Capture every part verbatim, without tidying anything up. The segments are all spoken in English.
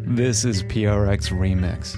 This is P R X Remix.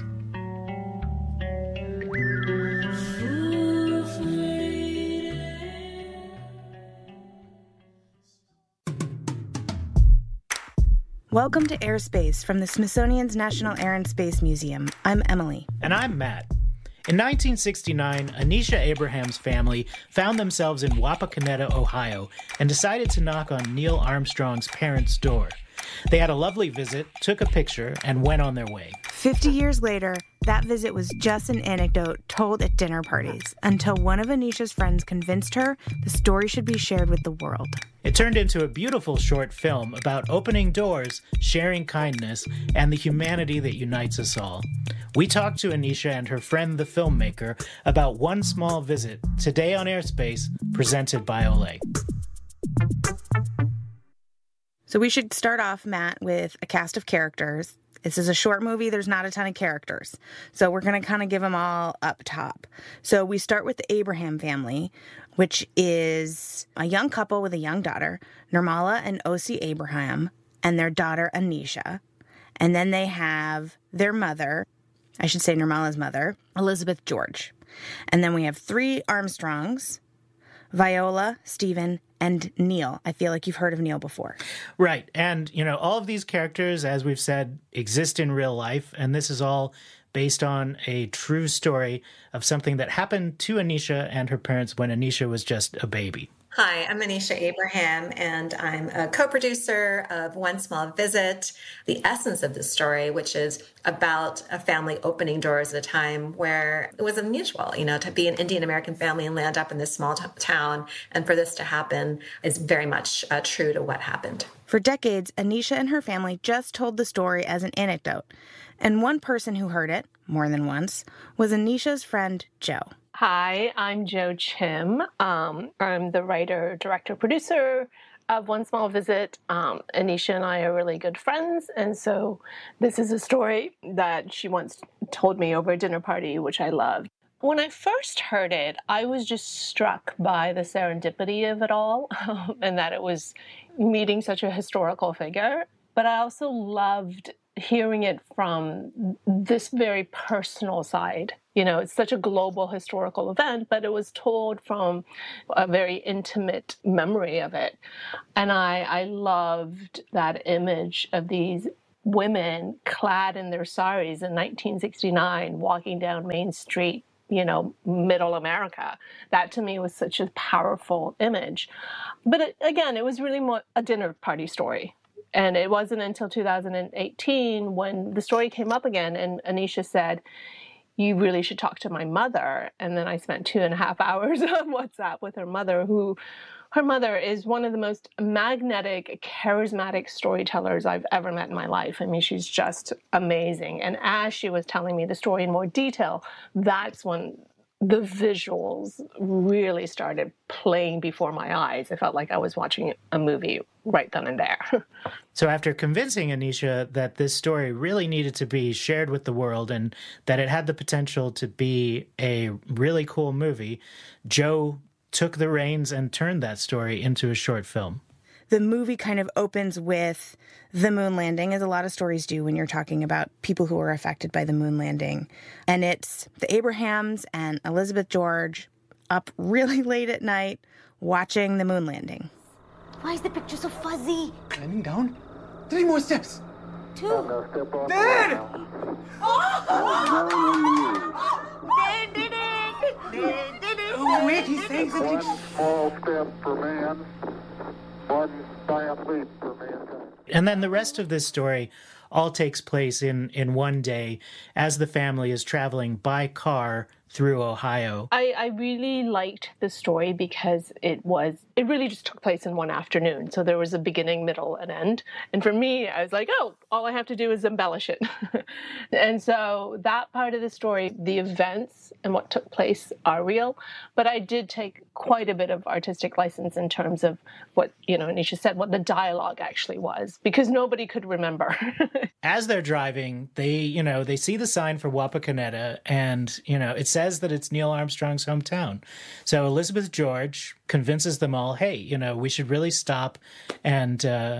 Welcome to Airspace from the Smithsonian's National Air and Space Museum. I'm Emily. And I'm Matt. In nineteen sixty-nine, Anisha Abraham's family found themselves in Wapakoneta, Ohio, and decided to knock on Neil Armstrong's parents' door. They had a lovely visit, took a picture, and went on their way. Fifty years later, that visit was just an anecdote told at dinner parties, until one of Anisha's friends convinced her the story should be shared with the world. It turned into a beautiful short film about opening doors, sharing kindness, and the humanity that unites us all. We talked to Anisha and her friend, the filmmaker, about One Small Visit, today on Airspace, presented by Olay. So we should start off, Matt, with a cast of characters. This is a short movie. There's not a ton of characters. So we're going to kind of give them all up top. So we start with the Abraham family, which is a young couple with a young daughter, Nirmala and Osi Abraham, and their daughter, Anisha. And then they have their mother, I should say Nirmala's mother, Elizabeth George. And then we have three Armstrongs, Viola, Stephen, and Neil. I feel like you've heard of Neil before. Right. And, you know, all of these characters, as we've said, exist in real life. And this is all based on a true story of something that happened to Anisha and her parents when Anisha was just a baby. Hi, I'm Anisha Abraham, and I'm a co-producer of One Small Visit, the essence of the story, which is about a family opening doors at a time where it was unusual, you know, to be an Indian-American family and land up in this small t- town. And for this to happen is very much uh, true to what happened. For decades, Anisha and her family just told the story as an anecdote. And one person who heard it, more than once, was Anisha's friend, Joe. Hi, I'm Jo Chim. Um, I'm the writer, director, producer of One Small Visit. Um, Anisha and I are really good friends, and so this is a story that she once told me over a dinner party, which I loved. When I first heard it, I was just struck by the serendipity of it all, and that it was meeting such a historical figure. But I also loved hearing it from this very personal side. You know, it's such a global historical event, but it was told from a very intimate memory of it. And I, I loved that image of these women clad in their saris in nineteen sixty-nine, walking down Main Street, you know, middle America. That to me was such a powerful image. But it, again, it was really more a dinner party story. And it wasn't until two thousand eighteen when the story came up again and Anisha said, you really should talk to my mother. And then I spent two and a half hours on WhatsApp with her mother, who her mother is one of the most magnetic, charismatic storytellers I've ever met in my life. I mean, she's just amazing. And as she was telling me the story in more detail, that's when the visuals really started playing before my eyes. I felt like I was watching a movie right then and there. So after convincing Anisha that this story really needed to be shared with the world and that it had the potential to be a really cool movie, Joe took the reins and turned that story into a short film. The movie kind of opens with the moon landing, as a lot of stories do when you're talking about people who were affected by the moon landing. And it's the Abrahams and Elizabeth George up really late at night watching the moon landing. Why is the picture so fuzzy? Climbing down? Three more steps. Two. Dad! They did it! They did it! Oh, wait, he's saying something. One small step for man, one giant leap for mankind. And then the rest of this story all takes place in, in one day as the family is traveling by car through Ohio. I, I really liked the story because it was, it really just took place in one afternoon. So there was a beginning, middle, and end. And for me, I was like, oh, all I have to do is embellish it. And so that part of the story, the events and what took place are real. But I did take quite a bit of artistic license in terms of what, you know, Anisha said, what the dialogue actually was, because nobody could remember. As they're driving, they, you know, they see the sign for Wapakoneta, and, you know, it says that it's Neil Armstrong's hometown. So Elizabeth George convinces them all, hey, you know, we should really stop and uh,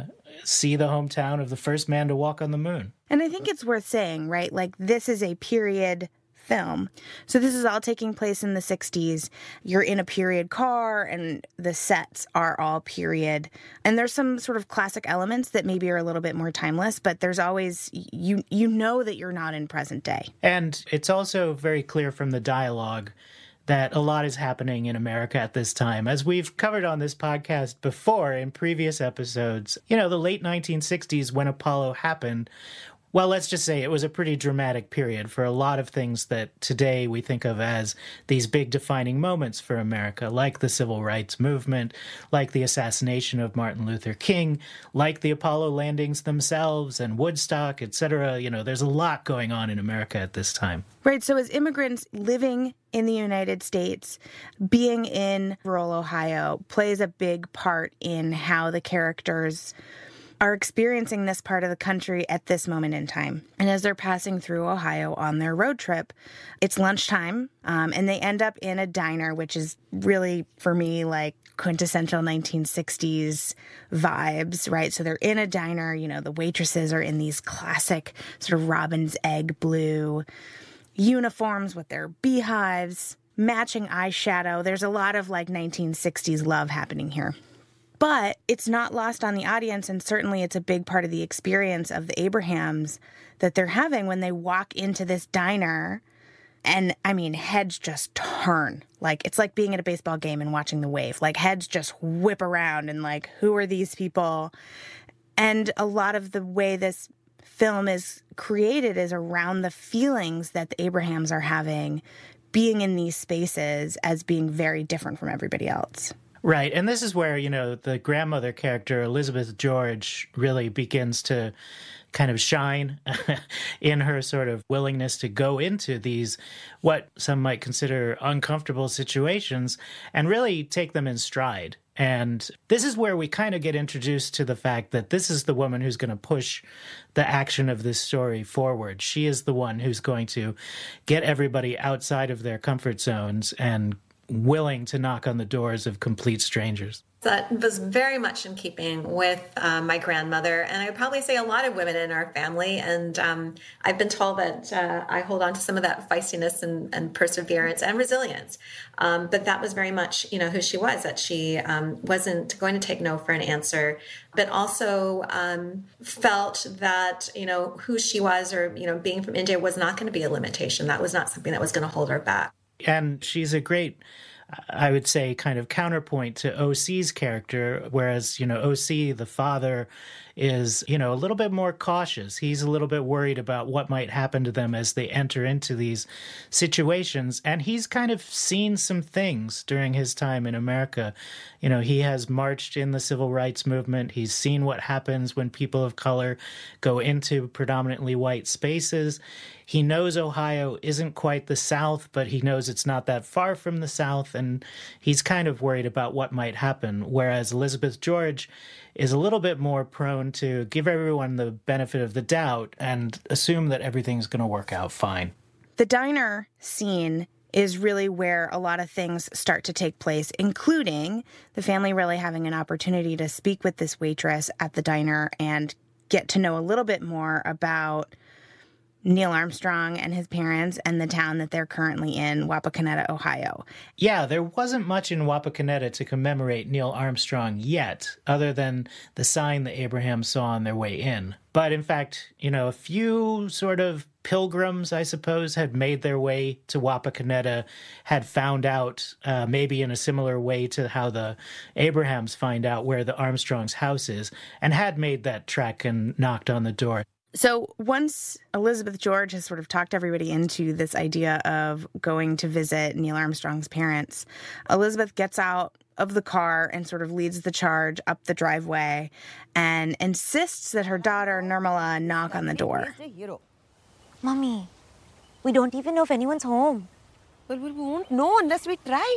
see the hometown of the first man to walk on the moon. And I think it's worth saying, right? Like, this is a period film. So this is all taking place in the sixties. You're in a period car and the sets are all period. And there's some sort of classic elements that maybe are a little bit more timeless, but there's always, you you know that you're not in present day. And it's also very clear from the dialogue that a lot is happening in America at this time. As we've covered on this podcast before in previous episodes, you know, the late nineteen sixties when Apollo happened, well, let's just say it was a pretty dramatic period for a lot of things that today we think of as these big defining moments for America, like the Civil Rights Movement, like the assassination of Martin Luther King, like the Apollo landings themselves and Woodstock, et cetera. You know, there's a lot going on in America at this time. Right. So as immigrants living in the United States, being in rural Ohio plays a big part in how the characters are experiencing this part of the country at this moment in time. And as they're passing through Ohio on their road trip, it's lunchtime, um, and they end up in a diner, which is really, for me, like quintessential nineteen sixties vibes, right? So they're in a diner, you know, the waitresses are in these classic sort of robin's egg blue uniforms with their beehives, matching eyeshadow. There's a lot of like nineteen sixties love happening here. But it's not lost on the audience, and certainly it's a big part of the experience of the Abrahams that they're having when they walk into this diner. And, I mean, heads just turn. Like, it's like being at a baseball game and watching the wave. Like, heads just whip around and, like, who are these people? And a lot of the way this film is created is around the feelings that the Abrahams are having being in these spaces as being very different from everybody else. Right. And this is where, you know, the grandmother character, Elizabeth George, really begins to kind of shine in her sort of willingness to go into these, what some might consider uncomfortable situations, and really take them in stride. And this is where we kind of get introduced to the fact that this is the woman who's going to push the action of this story forward. She is the one who's going to get everybody outside of their comfort zones and willing to knock on the doors of complete strangers. That was very much in keeping with uh, my grandmother, and I would probably say a lot of women in our family. And um, I've been told that uh, I hold on to some of that feistiness and, and perseverance and resilience. Um, but that was very much, you know, who she was, that she um, wasn't going to take no for an answer, but also um, felt that, you know, who she was, or, you know, being from India was not going to be a limitation. That was not something that was going to hold her back. And she's a great, I would say, kind of counterpoint to O C's character, whereas, you know, O C, the father, is, you know, a little bit more cautious. He's a little bit worried about what might happen to them as they enter into these situations. And he's kind of seen some things during his time in America. You know, he has marched in the civil rights movement. He's seen what happens when people of color go into predominantly white spaces. He knows Ohio isn't quite the South, but he knows it's not that far from the South, and he's kind of worried about what might happen, whereas Elizabeth George is a little bit more prone to give everyone the benefit of the doubt and assume that everything's going to work out fine. The diner scene is really where a lot of things start to take place, including the family really having an opportunity to speak with this waitress at the diner and get to know a little bit more about Neil Armstrong and his parents and the town that they're currently in, Wapakoneta, Ohio. Yeah, there wasn't much in Wapakoneta to commemorate Neil Armstrong yet, other than the sign that Abraham saw on their way in. But in fact, you know, a few sort of pilgrims, I suppose, had made their way to Wapakoneta, had found out, uh, maybe in a similar way to how the Abrahams find out where the Armstrongs' house is, and had made that trek and knocked on the door. So once Elizabeth George has sort of talked everybody into this idea of going to visit Neil Armstrong's parents, Elizabeth gets out of the car and sort of leads the charge up the driveway and insists that her daughter, Nirmala, knock on the door. Mommy, we don't even know if anyone's home. Well, we won't know unless we try.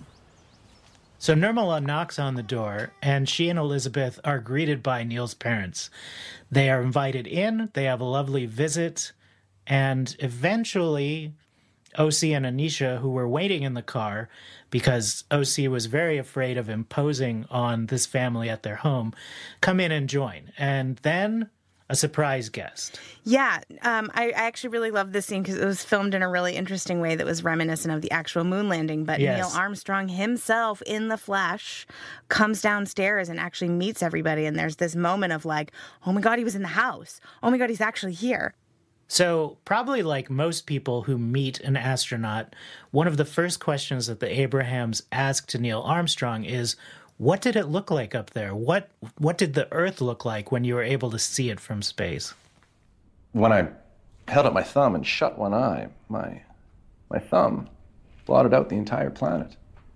So Nirmala knocks on the door, and she and Elizabeth are greeted by Neil's parents. They are invited in, they have a lovely visit, and eventually O C and Anisha, who were waiting in the car because O C was very afraid of imposing on this family at their home, come in and join. And then a surprise guest. Yeah, um, I, I actually really love this scene because it was filmed in a really interesting way that was reminiscent of the actual moon landing. But Yes. Neil Armstrong himself in the flesh comes downstairs and actually meets everybody. And there's this moment of like, oh my God, he was in the house. Oh my God, he's actually here. So probably like most people who meet an astronaut, one of the first questions that the Abrahams ask to Neil Armstrong is, what did it look like up there? What what did the Earth look like when you were able to see it from space? When I held up my thumb and shut one eye, my my thumb blotted out the entire planet.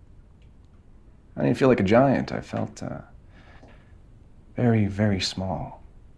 I didn't feel like a giant. I felt uh, very, very small.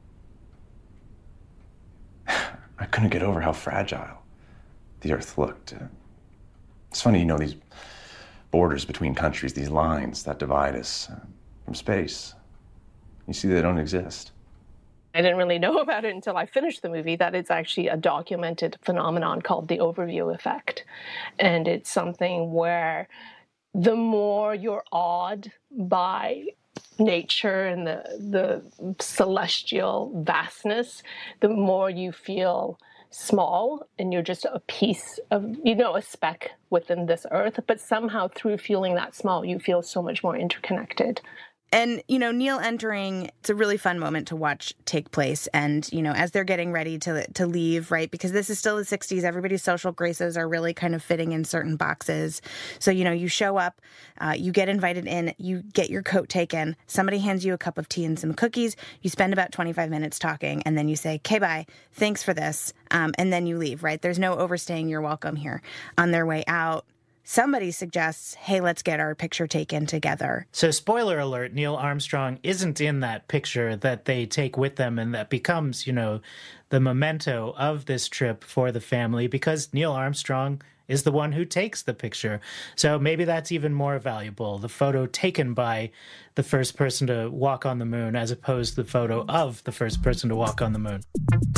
I couldn't get over how fragile the Earth looked. Uh, it's funny, you know, these borders between countries, these lines that divide us uh, from space. You see, they don't exist. I didn't really know about it until I finished the movie, that it's actually a documented phenomenon called the overview effect. And it's something where the more you're awed by nature and the, the celestial vastness, the more you feel small and you're just a piece of, you know, a speck within this earth. But somehow through feeling that small, you feel so much more interconnected. And, you know, Neil entering, it's a really fun moment to watch take place. And, you know, as they're getting ready to to leave, right, because this is still the sixties, everybody's social graces are really kind of fitting in certain boxes. So, you know, you show up, uh, you get invited in, you get your coat taken, somebody hands you a cup of tea and some cookies, you spend about twenty-five minutes talking, and then you say, okay, bye, thanks for this, um, and then you leave, right? There's no overstaying your welcome here. On their way out, somebody suggests, hey, let's get our picture taken together. So spoiler alert, Neil Armstrong isn't in that picture that they take with them, and that becomes, you know, the memento of this trip for the family, because Neil Armstrong is the one who takes the picture. So maybe that's even more valuable, the photo taken by the first person to walk on the moon as opposed to the photo of the first person to walk on the moon.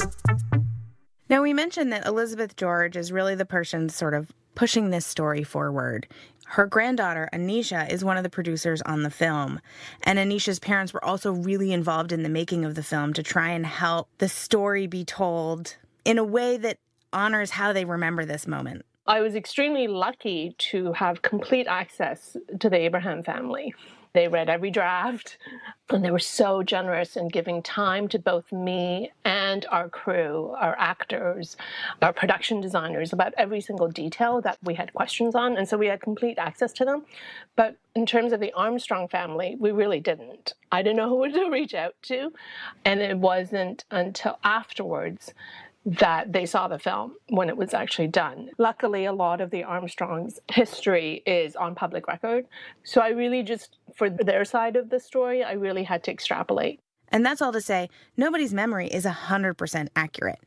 Now, we mentioned that Elizabeth George is really the person sort of pushing this story forward. Her granddaughter, Anisha, is one of the producers on the film. And Anisha's parents were also really involved in the making of the film to try and help the story be told in a way that honors how they remember this moment. I was extremely lucky to have complete access to the Abraham family. They read every draft, and they were so generous in giving time to both me and our crew, our actors, our production designers, about every single detail that we had questions on. And so we had complete access to them. But in terms of the Armstrong family, we really didn't. I didn't know who to reach out to. And it wasn't until afterwards that they saw the film when it was actually done. Luckily, a lot of the Armstrongs' history is on public record. So I really just, for their side of the story, I really had to extrapolate. And that's all to say, nobody's memory is one hundred percent accurate.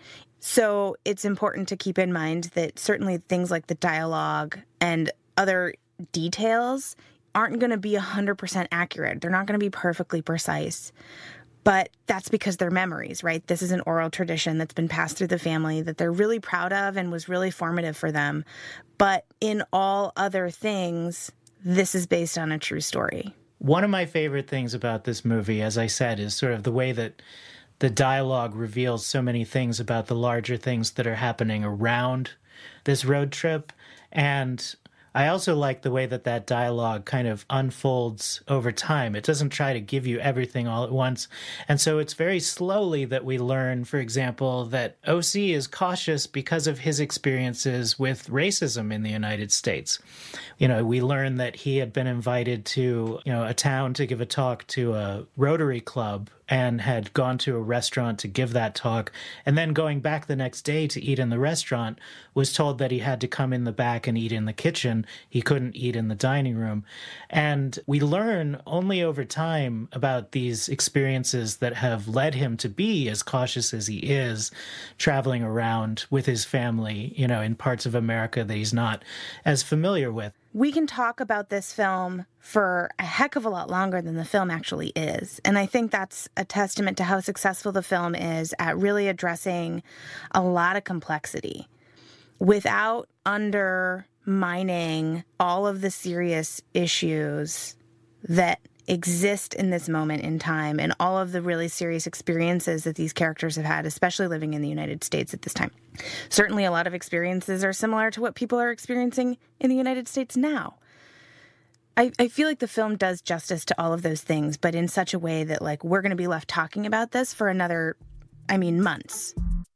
So it's important to keep in mind that certainly things like the dialogue and other details aren't going to be one hundred percent accurate. They're not going to be perfectly precise. But that's because they're memories, right? This is an oral tradition that's been passed through the family that they're really proud of and was really formative for them. But in all other things, this is based on a true story. One of my favorite things about this movie, as I said, is sort of the way that the dialogue reveals so many things about the larger things that are happening around this road trip. And I also like the way that that dialogue kind of unfolds over time. It doesn't try to give you everything all at once. And so it's very slowly that we learn, for example, that O C is cautious because of his experiences with racism in the United States. You know, we learn that he had been invited to, you know, a town to give a talk to a Rotary Club and had gone to a restaurant to give that talk, and then going back the next day to eat in the restaurant, was told that he had to come in the back and eat in the kitchen. He couldn't eat in the dining room. And we learn only over time about these experiences that have led him to be as cautious as he is, traveling around with his family, you know, in parts of America that he's not as familiar with. We can talk about this film for a heck of a lot longer than the film actually is. And I think that's a testament to how successful the film is at really addressing a lot of complexity. without undermining all of the serious issues that exist in this moment in time and all of the really serious experiences that these characters have had, especially living in the United States at this time. Certainly a lot of experiences are similar to what people are experiencing in the United States now. I, I feel like the film does justice to all of those things, but in such a way that, like, we're going to be left talking about this for another, I mean, months.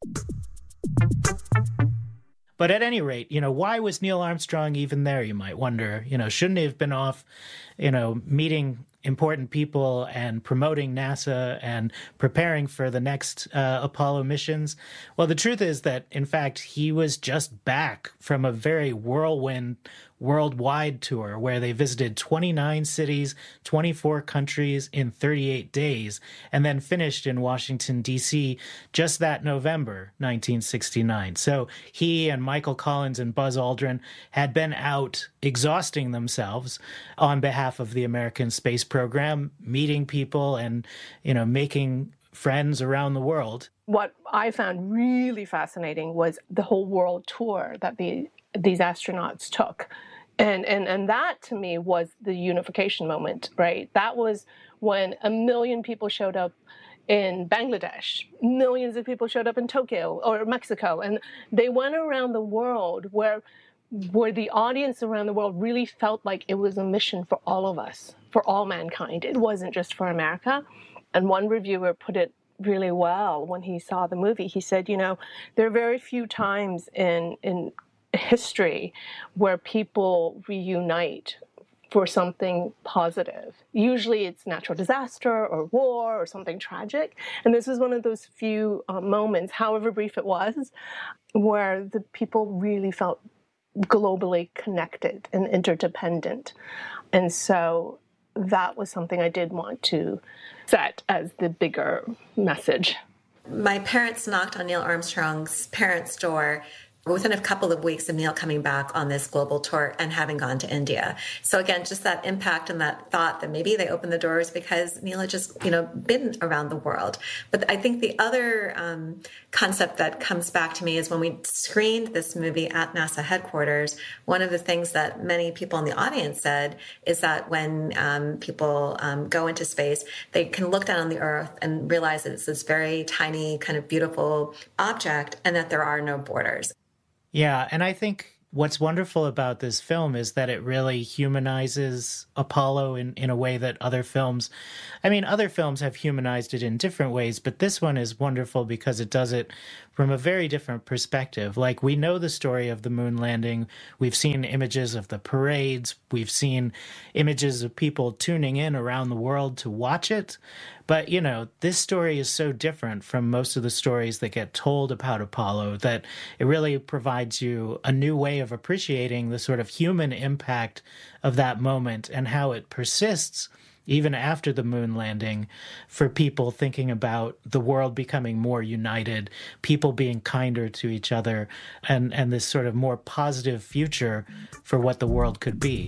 But at any rate, you know, why was Neil Armstrong even there, you might wonder? You know, shouldn't he have been off, you know, meeting important people and promoting NASA and preparing for the next uh, Apollo missions? Well, the truth is that, in fact, he was just back from a very whirlwind worldwide tour where they visited twenty-nine cities, twenty-four countries in thirty-eight days, and then finished in Washington, D C just that November, nineteen sixty-nine. So he and Michael Collins and Buzz Aldrin had been out exhausting themselves on behalf of the American space program, meeting people and, you know, making friends around the world. What I found really fascinating was the whole world tour that the these astronauts took. And, and and that, to me, was the unification moment, right? That was when a million people showed up in Bangladesh, millions of people showed up in Tokyo or Mexico, and they went around the world where, where the audience around the world really felt like it was a mission for all of us, for all mankind. It wasn't just for America. And one reviewer put it really well when he saw the movie. He said, you know, there are very few times in in history where people reunite for something positive. Usually it's natural disaster or war or something tragic. And this was one of those few uh, moments, however brief it was, where the people really felt globally connected and interdependent. And so that was something I did want to set as the bigger message. My parents knocked on Neil Armstrong's parents' door within a couple of weeks of Neil coming back on this global tour and having gone to India. So again, just that impact and that thought that maybe they opened the doors because Neil had just, you know, been around the world. But I think the other um, concept that comes back to me is when we screened this movie at NASA headquarters, one of the things that many people in the audience said is that when um, people um, go into space, they can look down on the Earth and realize that it's this very tiny, kind of beautiful object and that there are no borders. Yeah, and I think what's wonderful about this film is that it really humanizes Apollo in, in a way that other films, I mean, other films have humanized it in different ways, but this one is wonderful because it does it from a very different perspective. Like, we know the story of the moon landing. We've seen images of the parades. We've seen images of people tuning in around the world to watch it. But, you know, this story is so different from most of the stories that get told about Apollo that it really provides you a new way of appreciating the sort of human impact of that moment and how it persists even after the moon landing for people thinking about the world becoming more united, people being kinder to each other, and, and this sort of more positive future for what the world could be.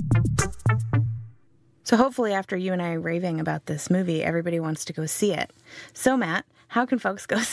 So hopefully after you and I raving about this movie, everybody wants to go see it. So Matt, how can folks go see